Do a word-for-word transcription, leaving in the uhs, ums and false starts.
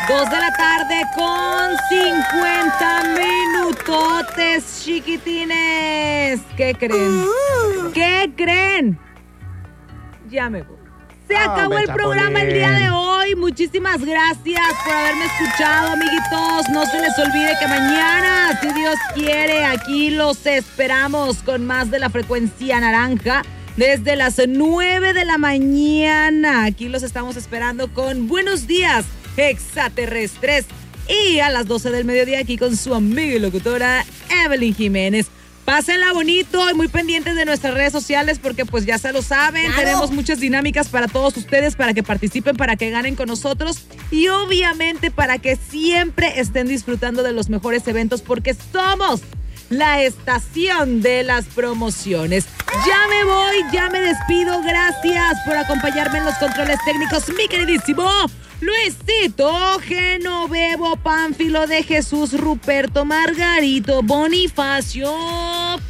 Dos de la tarde con cincuenta minutotes, chiquitines. ¿Qué creen? ¿Qué creen? Ya me voy. Se acabó el programa el día de hoy. Muchísimas gracias por haberme escuchado, amiguitos. No se les olvide que mañana, si Dios quiere, aquí los esperamos con más de la frecuencia naranja. Desde las nueve de la mañana. Aquí los estamos esperando con Buenos Días, Extraterrestres. Y a las doce del mediodía aquí con su amiga y locutora Evelyn Jiménez. Pásenla bonito y muy pendientes de nuestras redes sociales porque pues ya se lo saben, claro. Tenemos muchas dinámicas para todos ustedes, para que participen, para que ganen con nosotros y obviamente para que siempre estén disfrutando de los mejores eventos porque somos la estación de las promociones. Ya me voy, ya me despido, gracias por acompañarme en los controles técnicos, mi queridísimo Luisito, Genovevo, Pánfilo de Jesús, Ruperto, Margarito, Bonifacio,